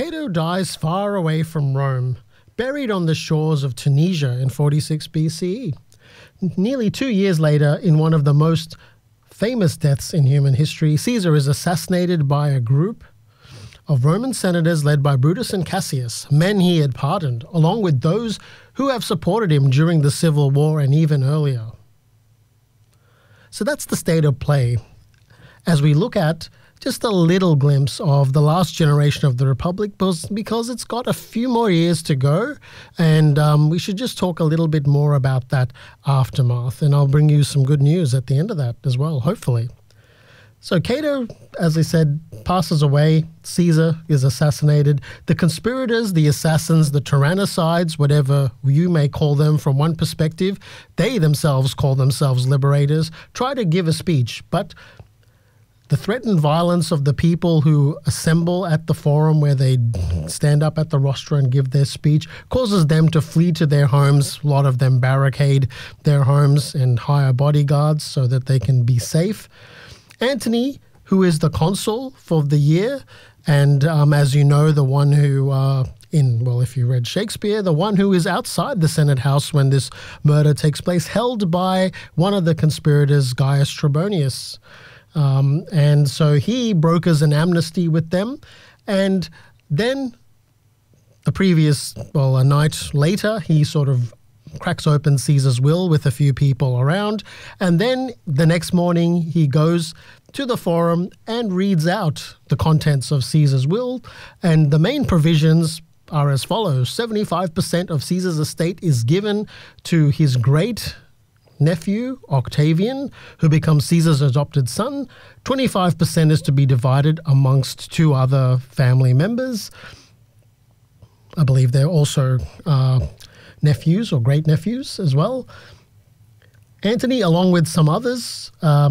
Cato dies far away from Rome, buried on the shores of Tunisia in 46 BCE. Nearly 2 years later, in one of the most famous deaths in human history, Caesar is assassinated by a group of Roman senators led by Brutus and Cassius, men he had pardoned, along with those who have supported him during the Civil War and even earlier. So that's the state of play as we look at just a little glimpse of the last generation of the Republic, because it's got a few more years to go, and we should just talk a little bit more about that aftermath, and I'll bring you some good news at the end of that as well, hopefully. So Cato, as I said, passes away. Caesar is assassinated. The conspirators, the assassins, the tyrannicides, whatever you may call them from one perspective, they themselves call themselves liberators, try to give a speech, but the threatened violence of the people who assemble at the forum where they stand up at the rostra and give their speech causes them to flee to their homes. A lot of them barricade their homes and hire bodyguards so that they can be safe. Antony, who is the consul for the year, and as you know, the one who, if you read Shakespeare, the one who is outside the Senate House when this murder takes place, held by one of the conspirators, Gaius Trebonius. And so he brokers an amnesty with them. And then a night later, he sort of cracks open Caesar's will with a few people around. And then the next morning, he goes to the forum and reads out the contents of Caesar's will. And the main provisions are as follows. 75% of Caesar's estate is given to his great nephew, Octavian, who becomes Caesar's adopted son. 25% is to be divided amongst two other family members. I believe they're also nephews or great-nephews as well. Antony, along with some others,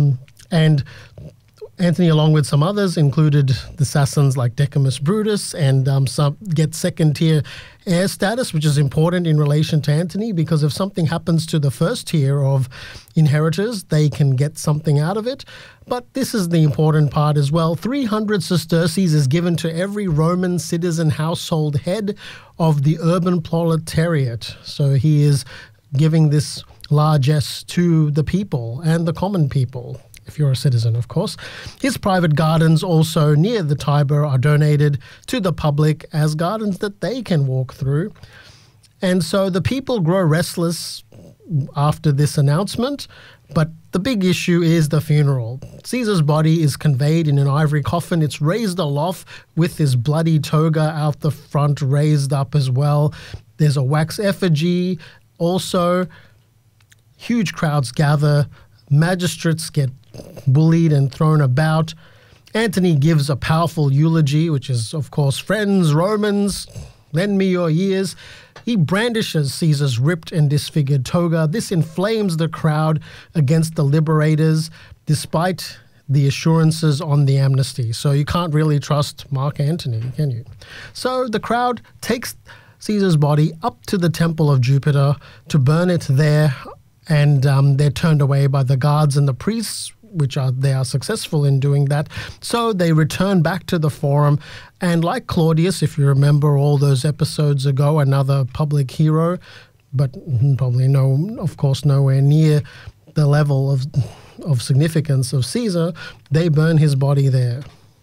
included the assassins like Decimus Brutus, and some get second-tier heir status, which is important in relation to Antony, because if something happens to the first tier of inheritors, they can get something out of it. But this is the important part as well. 300 sesterces is given to every Roman citizen household head of the urban proletariat. So he is giving this largesse to the people and the common people, if you're a citizen, of course. His private gardens also near the Tiber are donated to the public as gardens that they can walk through. And so the people grow restless after this announcement, but the big issue is the funeral. Caesar's body is conveyed in an ivory coffin. It's raised aloft with his bloody toga out the front raised up as well. There's a wax effigy. Also, huge crowds gather. Magistrates get bullied and thrown about. Antony gives a powerful eulogy, which is, of course, "Friends, Romans, lend me your ears." He brandishes Caesar's ripped and disfigured toga. This inflames the crowd against the liberators, despite the assurances on the amnesty. So you can't really trust Mark Antony, can you? So the crowd takes Caesar's body up to the Temple of Jupiter to burn it there, and they're turned away by the guards and the priests, they are successful in doing that. So they return back to the forum, and like Claudius, if you remember all those episodes ago, another public hero, but probably nowhere near the level of significance of Caesar, they burn his body there.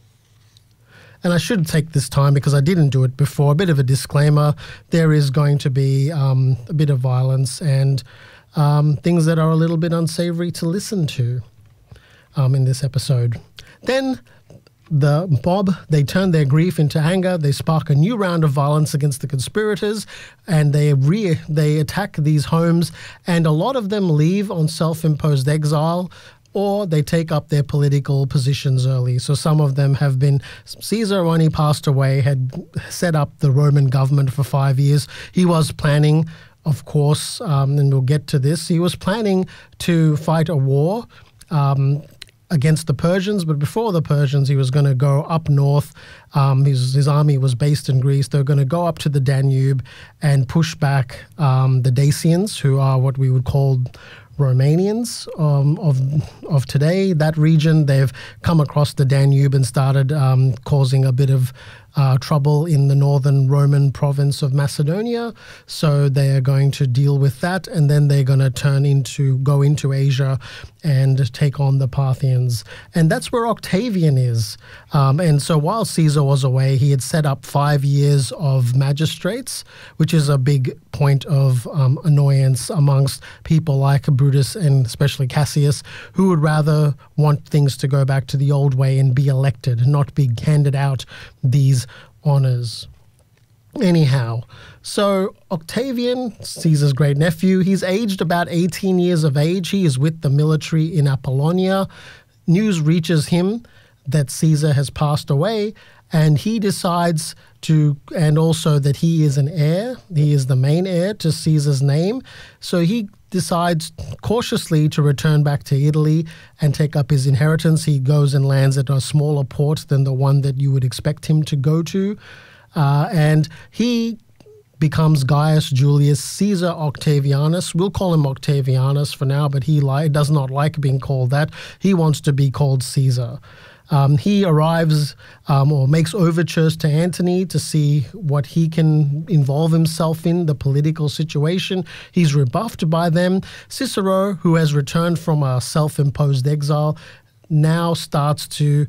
And I should take this time, because I didn't do it before, a bit of a disclaimer. There is going to be a bit of violence and things that are a little bit unsavory to listen to in this episode. Then the mob, they turn their grief into anger. They spark a new round of violence against the conspirators, and they attack these homes, and a lot of them leave on self-imposed exile, or they take up their political positions early. So some of them have been, Caesar, when he passed away, had set up the Roman government for 5 years. He was planning, of course, and we'll get to this, he was planning to fight a war against the Persians, but before the Persians, he was going to go up north. His army was based in Greece. They were going to go up to the Danube and push back the Dacians, who are what we would call Romanians of today. That region, they've come across the Danube and started causing a bit of trouble in the northern Roman province of Macedonia. So they are going to deal with that, and then they're going to go into Asia and take on the Parthians. And that's where Octavian is. And so while Caesar was away, he had set up 5 years of magistrates, which is a big point of annoyance amongst people like Brutus and especially Cassius, who would rather want things to go back to the old way and be elected, not be handed out these honors. Anyhow, so Octavian, Caesar's great nephew, he's aged about 18 years of age. He is with the military in Apollonia. News reaches him that Caesar has passed away, and he decides and also that he is an heir. He is the main heir to Caesar's name. So he decides cautiously to return back to Italy and take up his inheritance. He goes and lands at a smaller port than the one that you would expect him to go to. And he becomes Gaius Julius Caesar Octavianus. We'll call him Octavianus for now, but he does not like being called that. He wants to be called Caesar. He arrives or makes overtures to Antony to see what he can involve himself in, the political situation. He's rebuffed by them. Cicero, who has returned from a self-imposed exile, now starts to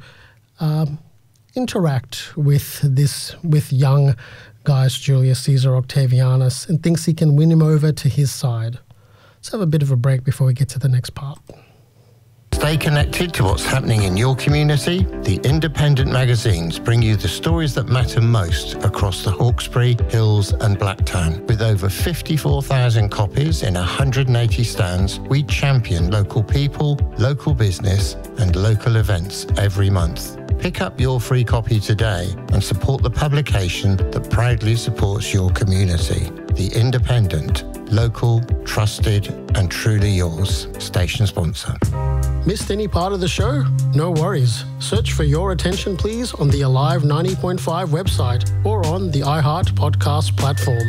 interact with young Gaius Julius Caesar Octavianus and thinks he can win him over to his side. Let's have a bit of a break before we get to the next part. Stay connected to what's happening in your community. The independent magazines bring you the stories that matter most across the Hawkesbury, Hills and Blacktown. With over 54,000 copies in 180 stands, we champion local people, local business and local events every month. Pick up your free copy today and support the publication that proudly supports your community. The Independent, local, trusted and truly yours. Station sponsor. Missed any part of the show? No worries. Search for Your Attention Please on the Alive 90.5 website or on the iHeart podcast platform.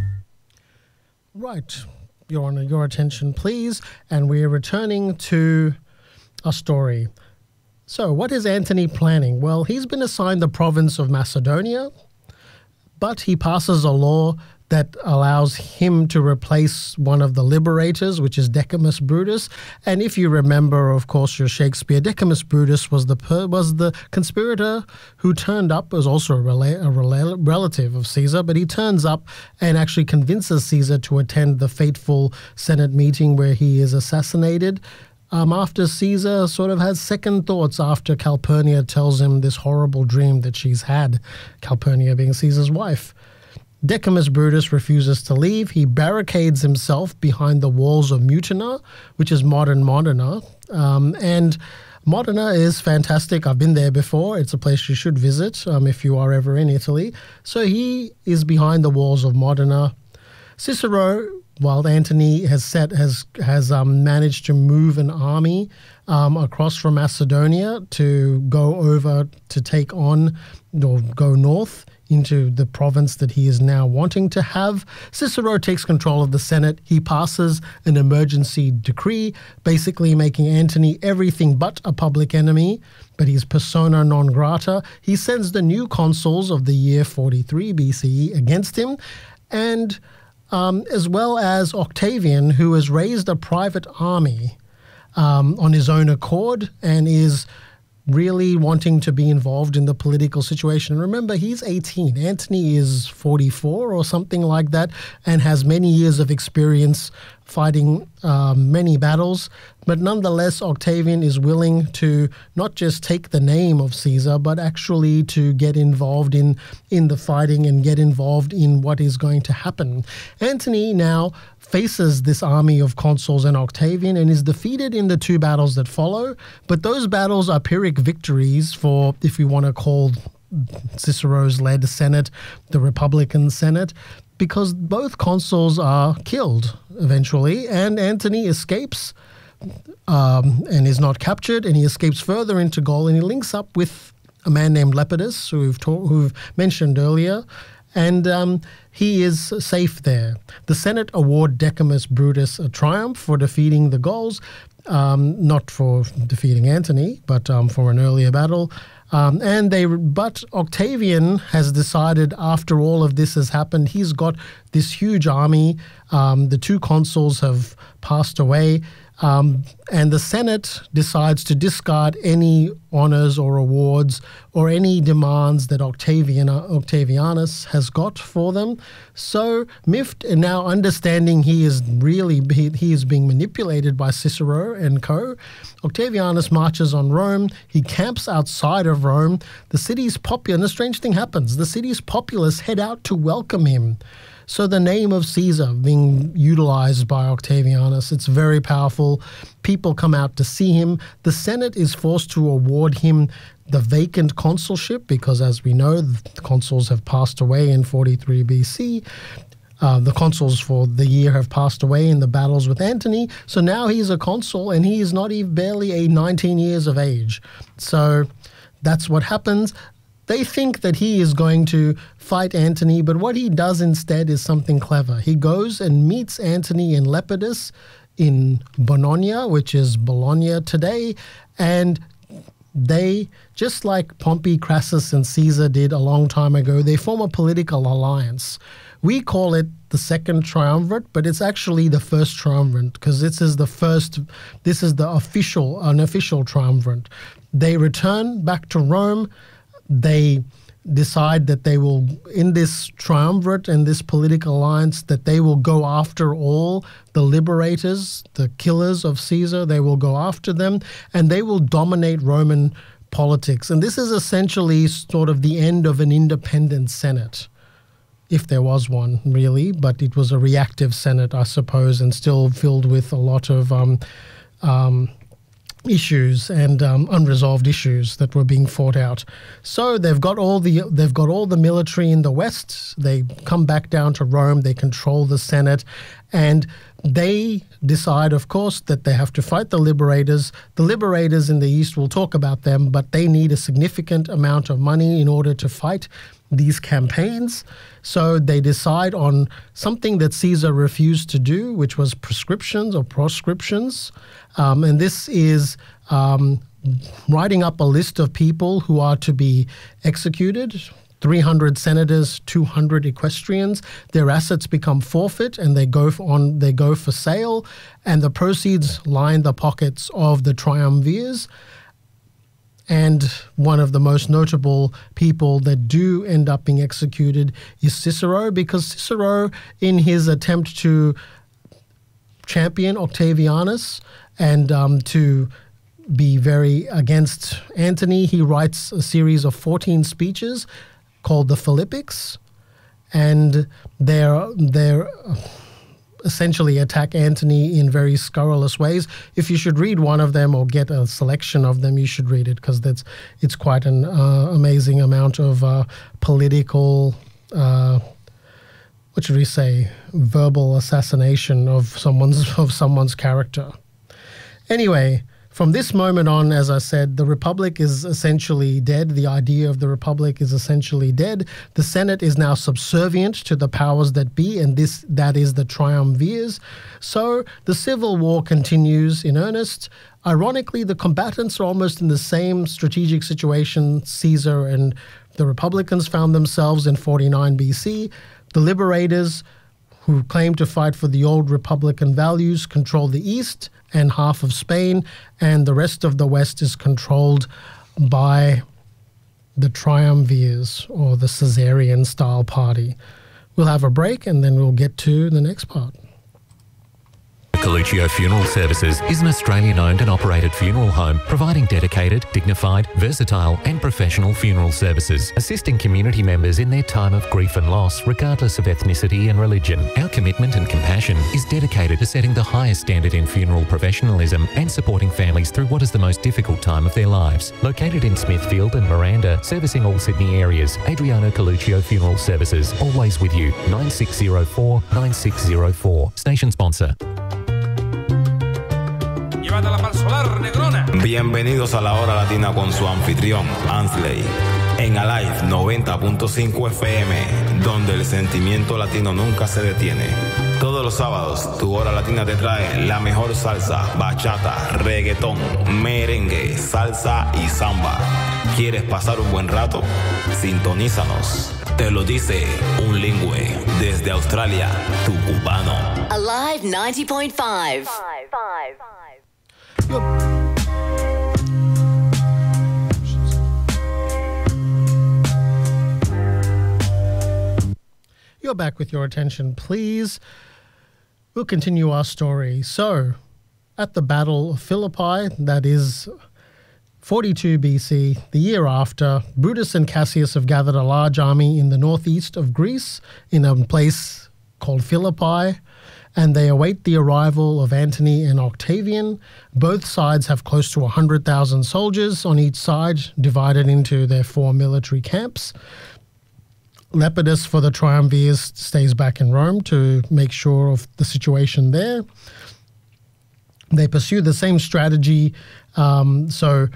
Right. You're on Your Attention Please, and we're returning to a story. So what is Antony planning? Well, he's been assigned the province of Macedonia, but he passes a law that allows him to replace one of the liberators, which is Decimus Brutus. And if you remember, of course, your Shakespeare, Decimus Brutus was the conspirator who turned up, was also a relative of Caesar, but he turns up and actually convinces Caesar to attend the fateful Senate meeting where he is assassinated. After Caesar sort of has second thoughts after Calpurnia tells him this horrible dream that she's had, Calpurnia being Caesar's wife. Decimus Brutus refuses to leave. He barricades himself behind the walls of Mutina, which is modern Modena. And Modena is fantastic. I've been there before. It's a place you should visit if you are ever in Italy. So he is behind the walls of Modena. Cicero, while Antony has managed to move an army across from Macedonia to go over to take on or go north into the province that he is now wanting to have. Cicero takes control of the Senate. He passes an emergency decree, basically making Antony everything but a public enemy, but he's persona non grata. He sends the new consuls of the year 43 BCE against him, and as well as Octavian, who has raised a private army on his own accord and is really wanting to be involved in the political situation. Remember, he's 18. Antony is 44 or something like that and has many years of experience fighting many battles. But nonetheless, Octavian is willing to not just take the name of Caesar, but actually to get involved in the fighting and get involved in what is going to happen. Antony now faces this army of consuls and Octavian and is defeated in the two battles that follow. But those battles are Pyrrhic victories for, if we want to call Cicero's led Senate the Republican Senate, because both consuls are killed eventually, and Antony escapes and is not captured, and he escapes further into Gaul, and he links up with a man named Lepidus, who we've mentioned earlier, and he is safe there. The Senate award Decimus Brutus a triumph for defeating the Gauls, not for defeating Antony, but for an earlier battle. But Octavian has decided, after all of this has happened, he's got this huge army. The two consuls have passed away. And the Senate decides to discard any honors or awards or any demands that Octavianus has got for them. So Mift, now understanding he is being manipulated by Cicero and co., Octavianus marches on Rome. He camps outside of Rome. The city's populace, and a strange thing happens, the city's populace head out to welcome him. So the name of Caesar being utilized by Octavianus, it's very powerful. People come out to see him. The Senate is forced to award him the vacant consulship because, as we know, the consuls have passed away in 43 BC. The consuls for the year have passed away in the battles with Antony. So now he's a consul and he is not even barely 19 years of age. So that's what happens. They think that he is going to fight Antony, but what he does instead is something clever. He goes and meets Antony and Lepidus in Bononia, which is Bologna today, and they, just like Pompey, Crassus, and Caesar did a long time ago, they form a political alliance. We call it the Second Triumvirate, but it's actually the First Triumvirate because this is the official triumvirate. They return back to Rome. They decide that they will, in this triumvirate and this political alliance, that they will go after all the liberators, the killers of Caesar. They will go after them and they will dominate Roman politics. And this is essentially sort of the end of an independent Senate, if there was one, really. But it was a reactive Senate, I suppose, and still filled with a lot of issues and unresolved issues that were being fought out. So they've got all the military in the West. They come back down to Rome. They control the Senate, and they decide, of course, that they have to fight the liberators. The liberators in the East, we'll talk about them, but they need a significant amount of money in order to fight these campaigns. So they decide on something that Caesar refused to do, which was proscriptions. And this is writing up a list of people who are to be executed. 300 senators, 200 equestrians. Their assets become forfeit and they go for sale, and the proceeds line the pockets of the triumvirs. And one of the most notable people that do end up being executed is Cicero, because Cicero, in his attempt to champion Octavianus and to be very against Antony, he writes a series of 14 speeches called the Philippics, and they're essentially attack Antony in very scurrilous ways. If you should read one of them or get a selection of them, you should read it, because it's quite an amazing amount of political, what should we say, verbal assassination of someone's character. Anyway, from this moment on, as I said, the Republic is essentially dead. The idea of the Republic is essentially dead. The Senate is now subservient to the powers that be, and that is the triumvirs. So the Civil War continues in earnest. Ironically, the combatants are almost in the same strategic situation Caesar and the Republicans found themselves in 49 BC. The liberators, who claim to fight for the old Republican values, control the East and half of Spain, and the rest of the West is controlled by the triumvirs, or the Caesarian-style party. We'll have a break and then we'll get to the next part. Coluccio Funeral Services is an Australian-owned and operated funeral home providing dedicated, dignified, versatile and professional funeral services, assisting community members in their time of grief and loss regardless of ethnicity and religion. Our commitment and compassion is dedicated to setting the highest standard in funeral professionalism and supporting families through what is the most difficult time of their lives. Located in Smithfield and Miranda, servicing all Sydney areas, Adriano Coluccio Funeral Services, always with you. 9604 9604. Station sponsor. Bienvenidos a la Hora Latina con su anfitrión, Ansley, en Alive 90.5 FM, donde el sentimiento latino nunca se detiene. Todos los sábados, tu Hora Latina te trae la mejor salsa, bachata, reggaetón, merengue, salsa y samba. ¿Quieres pasar un buen rato? Sintonízanos. Te lo dice un lingüe desde Australia, tu cubano. Alive 90.5. You're back with your attention, please. We'll continue our story. So, at the Battle of Philippi, that is 42 BC, the year after, Brutus and Cassius have gathered a large army in the northeast of Greece in a place called Philippi, and they await the arrival of Antony and Octavian. Both sides have close to 100,000 soldiers on each side, divided into their 4 military camps. Lepidus, for the triumvirs, stays back in Rome to make sure of the situation there. They pursue the same strategy. So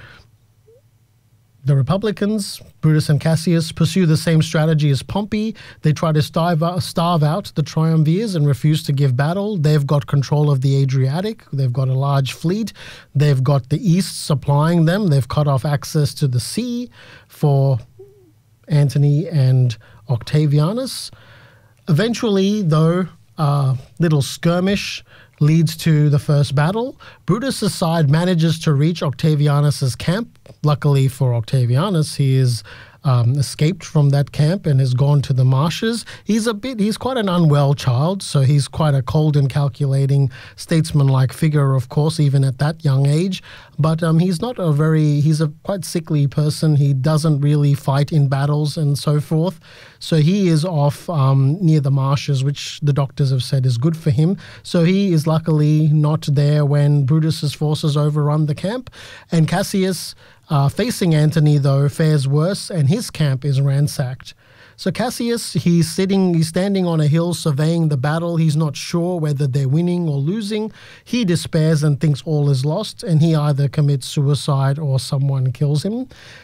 the Republicans, Brutus and Cassius, pursue the same strategy as Pompey. They try to starve out the triumvirs and refuse to give battle. They've got control of the Adriatic. They've got a large fleet. They've got the East supplying them. They've cut off access to the sea for Antony and Octavianus. Eventually, though, a little skirmish leads to the first battle. Brutus's side manages to reach Octavianus's camp. Luckily for Octavianus, he is escaped from that camp and has gone to the marshes. He's quite an unwell child, so he's quite a cold and calculating statesman-like figure, of course, even at that young age. But he's a quite sickly person. He doesn't really fight in battles and so forth. So he is off near the marshes, which the doctors have said is good for him. So he is luckily not there when Brutus's forces overrun the camp. And Cassius, facing Antony, though, fares worse, and his camp is ransacked. So Cassius, he's standing on a hill surveying the battle. He's not sure whether they're winning or losing. He despairs and thinks all is lost, and he either commits suicide or someone kills him.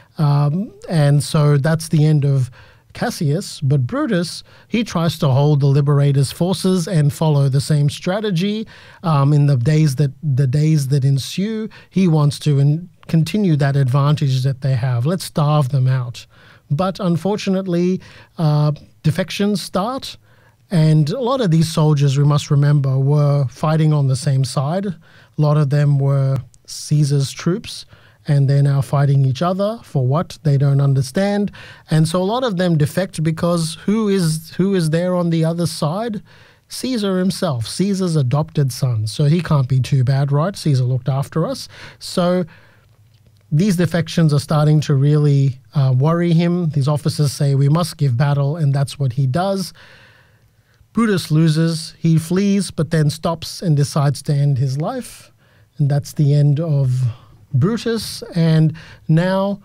And so that's the end of Cassius. But Brutus, he tries to hold the liberators' forces and follow the same strategy. In the days that ensue, he wants to continue that advantage that they have. Let's starve them out. But unfortunately, defections start, and a lot of these soldiers, we must remember, were fighting on the same side. A lot of them were Caesar's troops, and they're now fighting each other for what they don't understand. And so a lot of them defect because who is there on the other side? Caesar himself, Caesar's adopted son. So he can't be too bad, right? Caesar looked after us. So these defections are starting to really worry him. These officers say, we must give battle, and that's what he does. Brutus loses. He flees, but then stops and decides to end his life. And that's the end of Brutus. And now,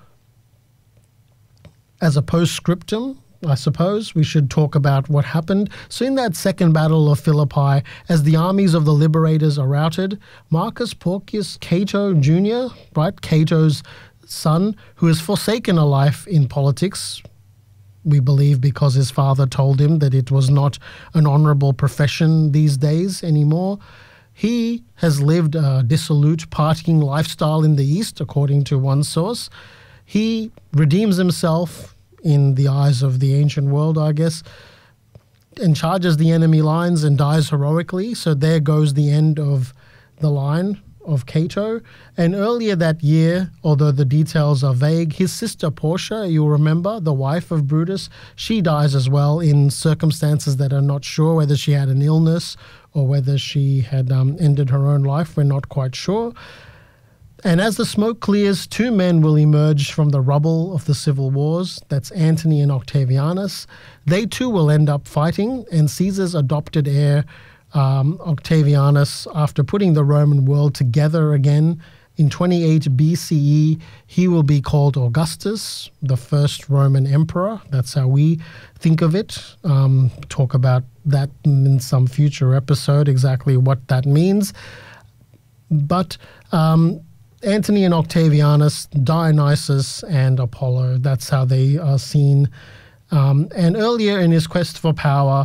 as a postscriptum, I suppose we should talk about what happened. So in that second battle of Philippi, as the armies of the liberators are routed, Marcus Porcius Cato Jr., right, Cato's son, who has forsaken a life in politics, we believe because his father told him that it was not an honorable profession these days anymore. He has lived a dissolute partying lifestyle in the East, according to one source. He redeems himself in the eyes of the ancient world, I guess, and charges the enemy lines and dies heroically. So there goes the end of the line of Cato. And earlier that year, although the details are vague, his sister Portia, you'll remember, the wife of Brutus, she dies as well in circumstances that are not sure, whether she had an illness or whether she had ended her own life. We're not quite sure. And as the smoke clears, 2 men will emerge from the rubble of the civil wars. That's Antony and Octavianus. They too will end up fighting, and Caesar's adopted heir, Octavianus, after putting the Roman world together again in 28 BCE, he will be called Augustus, the first Roman emperor. That's how we think of it. Talk about that in some future episode, exactly what that means. But Antony and Octavianus, Dionysus and Apollo, that's how they are seen. And earlier in his quest for power,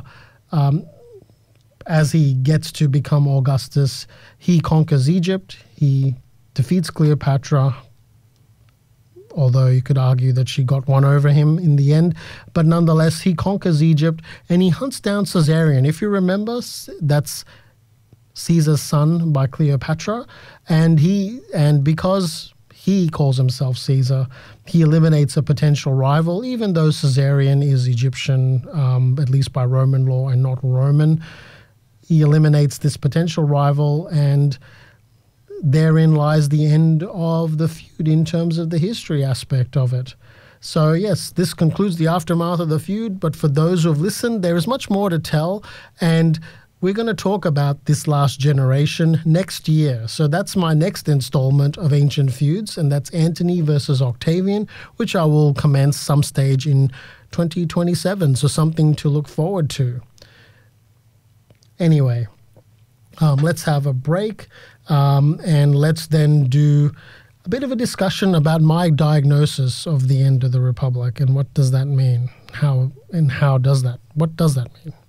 as he gets to become Augustus, he conquers Egypt, he defeats Cleopatra, although you could argue that she got one over him in the end. But nonetheless, he conquers Egypt and he hunts down Caesarion. If you remember, that's Caesar's son by Cleopatra, and because he calls himself Caesar, he eliminates a potential rival, even though Caesarion is Egyptian, at least by Roman law, and not Roman. He eliminates this potential rival, and therein lies the end of the feud in terms of the history aspect of it. So yes, this concludes the aftermath of the feud, but for those who have listened, there is much more to tell, and we're going to talk about this last generation next year. So that's my next installment of Ancient Feuds, and that's Antony versus Octavian, which I will commence some stage in 2027. So something to look forward to. Anyway, let's have a break, and let's then do a bit of a discussion about my diagnosis of the end of the Republic and what does that mean? What does that mean?